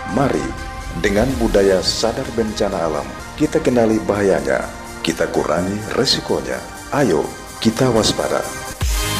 Mari, dengan budaya sadar bencana alam, kita kenali bahayanya, kita kurangi resikonya. Ayo, kita waspada.